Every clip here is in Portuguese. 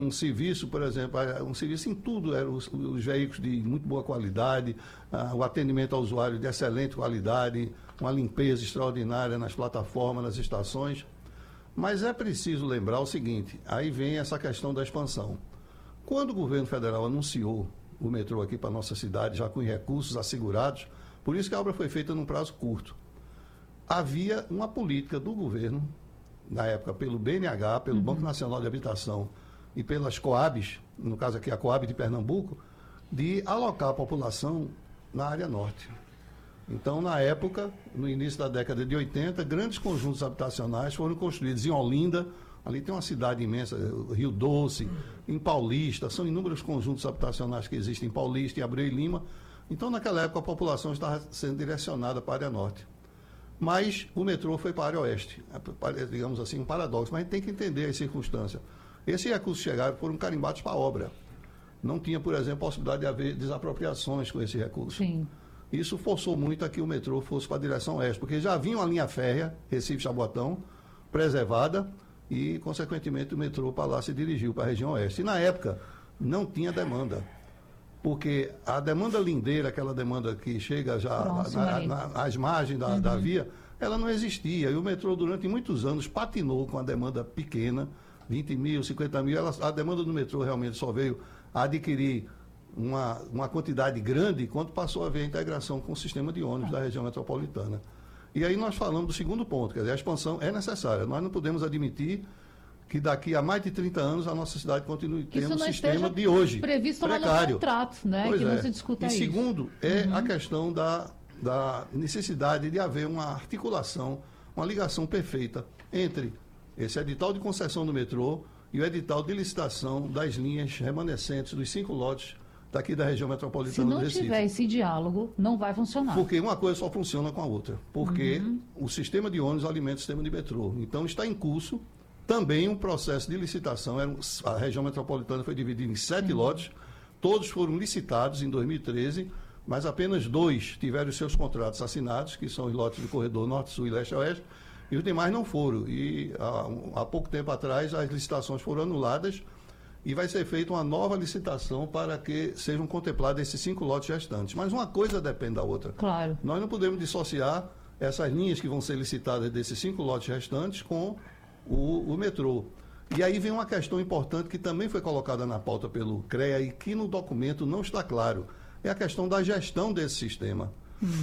um serviço, por exemplo, um serviço em tudo, eram os veículos de muito boa qualidade, o atendimento ao usuário de excelente qualidade, uma limpeza extraordinária nas plataformas, nas estações. Mas é preciso lembrar o seguinte, aí vem essa questão da expansão. Quando o governo federal anunciou o metrô aqui para a nossa cidade, já com recursos assegurados, por isso que a obra foi feita num prazo curto, havia uma política do governo, na época pelo BNH, pelo Banco Nacional de Habitação e pelas Coabs, no caso aqui a Coab de Pernambuco, de alocar a população na área norte. Então, na época, no início da década de 80, grandes conjuntos habitacionais foram construídos em Olinda, ali tem uma cidade imensa, Rio Doce, em Paulista, são inúmeros conjuntos habitacionais que existem em Paulista, em Abreu e Lima. Então, naquela época, a população estava sendo direcionada para a área norte. Mas o metrô foi para a área oeste, digamos assim, um paradoxo, mas a gente tem que entender as circunstâncias. Esses recursos chegaram, foram carimbados para a obra. Não tinha, por exemplo, possibilidade de haver desapropriações com esse recurso. Sim. Isso forçou muito a que o metrô fosse para a direção oeste, porque já vinha uma linha férrea, Recife-Jaboatão, preservada, e, consequentemente, o metrô para lá se dirigiu para a região oeste. E, na época, não tinha demanda, porque a demanda lindeira, aquela demanda que chega já às margens da via, ela não existia. E o metrô, durante muitos anos, patinou com a demanda pequena, 20 mil, 50 mil. A demanda do metrô realmente só veio a adquirir uma quantidade grande quando passou a haver a integração com o sistema de ônibus da região metropolitana. E aí nós falamos do segundo ponto, quer dizer, a expansão é necessária. Nós não podemos admitir que daqui a mais de 30 anos a nossa cidade continue tendo o sistema de hoje, previsto precário. No contrato, né? Pois que não se discuta isso. E segundo, a questão da necessidade de haver uma articulação, uma ligação perfeita entre esse edital de concessão do metrô e o edital de licitação das linhas remanescentes dos 5 lotes daqui da região metropolitana do Recife. Se não tiver esse diálogo, não vai funcionar. Porque uma coisa só funciona com a outra. Porque o sistema de ônibus alimenta o sistema de metrô. Então está em curso também um processo de licitação. A região metropolitana foi dividida em 7 lotes. Todos foram licitados em 2013, mas apenas 2 tiveram os seus contratos assinados, que são os lotes do corredor Norte, Sul e Leste-Oeste, e os demais não foram. E há pouco tempo atrás as licitações foram anuladas e vai ser feita uma nova licitação para que sejam contemplados esses 5 lotes restantes. Mas uma coisa depende da outra. Claro. Nós não podemos dissociar essas linhas que vão ser licitadas desses 5 lotes restantes com o metrô. E aí vem uma questão importante que também foi colocada na pauta pelo CREA e que no documento não está claro. É a questão da gestão desse sistema.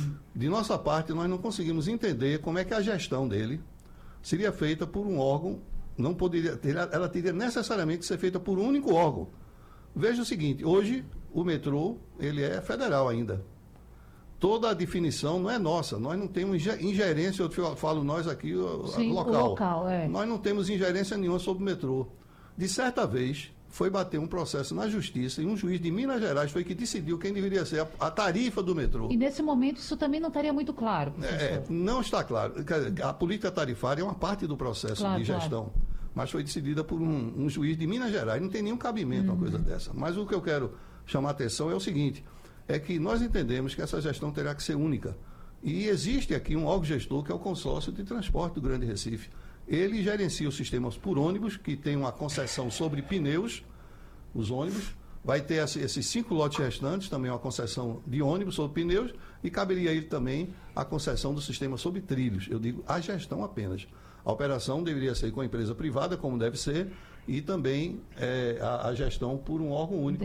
De nossa parte, nós não conseguimos entender como é que a gestão dele seria feita por um órgão. Não poderia ter, ela teria necessariamente que ser feita por um único órgão. Veja o seguinte, hoje o metrô, ele é federal ainda. Toda a definição não é nossa, nós não temos ingerência, eu falo nós aqui, Sim, local. O local, é. Nós não temos ingerência nenhuma sobre o metrô. De certa vez, foi bater um processo na justiça e um juiz de Minas Gerais foi que decidiu quem deveria ser a tarifa do metrô. E nesse momento isso também não estaria muito claro, professor. Não está claro. A política tarifária é uma parte do processo de gestão, mas foi decidida por um juiz de Minas Gerais. Não tem nenhum cabimento uma coisa dessa. Mas o que eu quero chamar a atenção é o seguinte, é que nós entendemos que essa gestão terá que ser única. E existe aqui um órgão gestor que é o Consórcio de Transporte do Grande Recife. Ele gerencia os sistemas por ônibus, que tem uma concessão sobre pneus, os ônibus. Vai ter esses 5 lotes restantes, também uma concessão de ônibus sobre pneus, e caberia a ele também a concessão do sistema sobre trilhos. Eu digo a gestão apenas. A operação deveria ser com a empresa privada, como deve ser, e também a gestão por um órgão único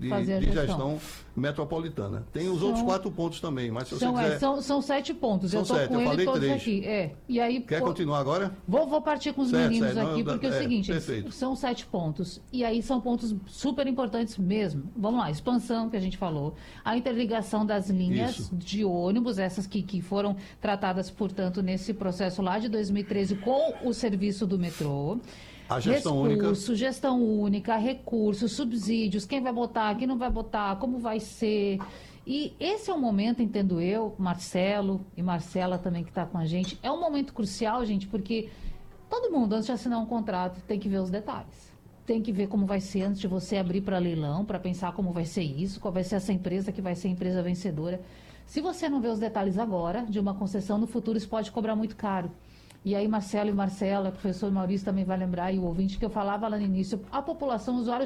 de gestão metropolitana. Tem os outros 4 pontos também, mas se você quiser... São 7 pontos, eu estou com ele todos 3 aqui. E aí, quer continuar agora? Vou partir com os meninos aqui, não, porque é o seguinte, perfeito. São 7 pontos, e aí são pontos super importantes mesmo. Vamos lá, expansão que a gente falou, a interligação das linhas de ônibus, essas que foram tratadas, portanto, nesse processo lá de 2013 com o serviço do metrô. A gestão única. Gestão única, recursos, subsídios, quem vai botar, quem não vai botar, como vai ser. E esse é um momento, entendo eu, Marcelo e Marcela também que está com a gente, é um momento crucial, gente, porque todo mundo, antes de assinar um contrato, tem que ver os detalhes. Tem que ver como vai ser antes de você abrir para leilão, para pensar como vai ser isso, qual vai ser essa empresa que vai ser a empresa vencedora. Se você não vê os detalhes agora de uma concessão, no futuro isso pode cobrar muito caro. E aí, Marcelo e Marcela, o professor Maurício também vai lembrar, e o ouvinte que eu falava lá no início, a população, usuários